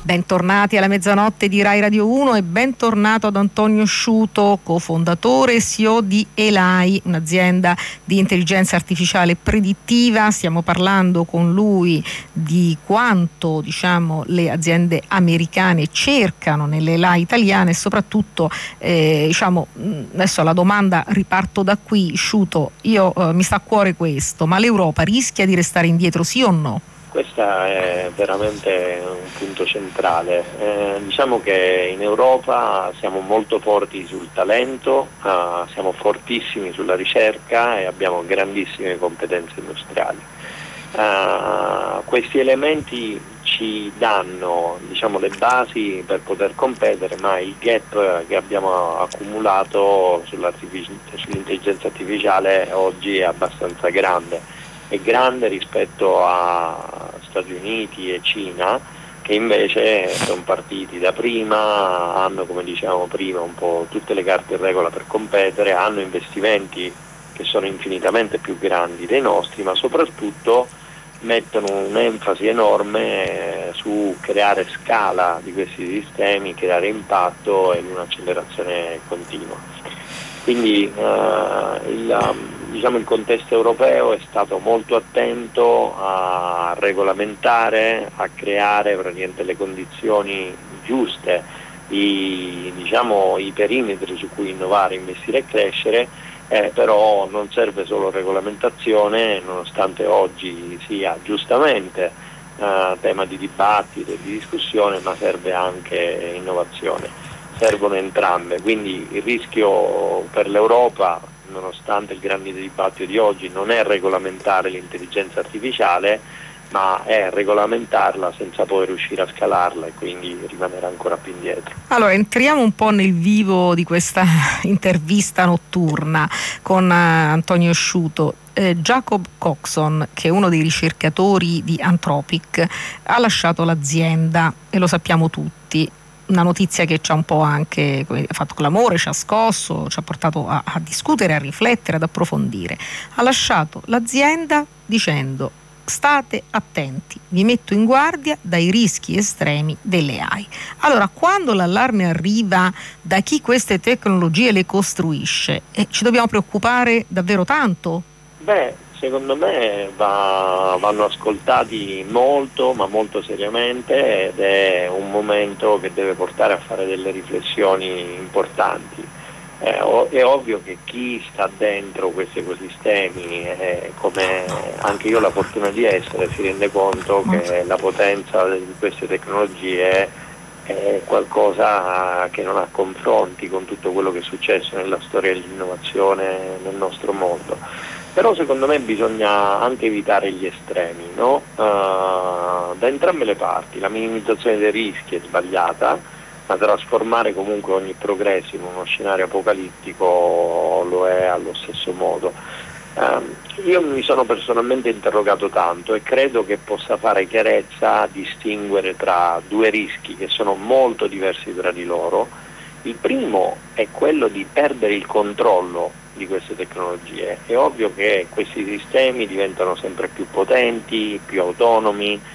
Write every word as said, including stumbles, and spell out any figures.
Bentornati alla mezzanotte di Rai Radio uno e bentornato ad Antonio Sciuto, cofondatore e C E O di Elai, un'azienda di intelligenza artificiale predittiva. Stiamo parlando con lui di quanto, diciamo, le aziende americane cercano nelle Elai italiane e soprattutto, eh, diciamo, adesso la domanda, riparto da qui, Sciuto, io eh, mi sta a cuore questo, ma l'Europa rischia di restare indietro, sì o no? Questo è veramente un punto centrale. Eh, diciamo che in Europa siamo molto forti sul talento, eh, siamo fortissimi sulla ricerca e abbiamo grandissime competenze industriali. Eh, questi elementi ci danno, diciamo, le basi per poter competere, ma il gap che abbiamo accumulato sull'intelligenza artificiale oggi è abbastanza grande. È grande rispetto a Stati Uniti e Cina, che invece sono partiti da prima, hanno, come dicevamo prima, un po' tutte le carte in regola per competere, hanno investimenti che sono infinitamente più grandi dei nostri, ma soprattutto mettono un'enfasi enorme su creare scala di questi sistemi, creare impatto e un'accelerazione continua. Quindi eh, il, diciamo, il contesto europeo è stato molto attento a regolamentare, a creare praticamente le condizioni giuste, i, diciamo, i perimetri su cui innovare, investire e crescere, eh, però non serve solo regolamentazione, nonostante oggi sia giustamente eh, tema di dibattito e di discussione, ma serve anche innovazione. Servono entrambe, quindi il rischio per l'Europa, nonostante il grande dibattito di oggi, non è regolamentare l'intelligenza artificiale, ma è regolamentarla senza poi riuscire a scalarla e quindi rimanere ancora più indietro. Allora, entriamo un po' nel vivo di questa intervista notturna con Antonio Sciuto. Eh, Jacob Coxon, che è uno dei ricercatori di Anthropic, ha lasciato l'azienda e lo sappiamo tutti. Una notizia che ci ha un po' anche ha fatto clamore, ci ha scosso, ci ha portato a, a discutere, a riflettere, ad approfondire. Ha lasciato l'azienda dicendo: state attenti, vi metto in guardia dai rischi estremi delle A I. Allora, quando l'allarme arriva da chi queste tecnologie le costruisce, eh, ci dobbiamo preoccupare davvero tanto? Beh, secondo me va, vanno ascoltati molto, ma molto seriamente, ed è un momento che deve portare a fare delle riflessioni importanti. Eh, è ovvio che chi sta dentro questi ecosistemi, eh, come anche io ho la fortuna di essere, si rende conto che la potenza di queste tecnologie è qualcosa che non ha confronti con tutto quello che è successo nella storia dell'innovazione nel nostro mondo. Però secondo me bisogna anche evitare gli estremi, no? Uh, da entrambe le parti. La minimizzazione dei rischi è sbagliata, ma trasformare comunque ogni progresso in uno scenario apocalittico lo è allo stesso modo. Uh, io mi sono personalmente interrogato tanto e credo che possa fare chiarezza a distinguere tra due rischi che sono molto diversi tra di loro. Il primo è quello di perdere il controllo di queste tecnologie. È ovvio che questi sistemi diventano sempre più potenti, più autonomi,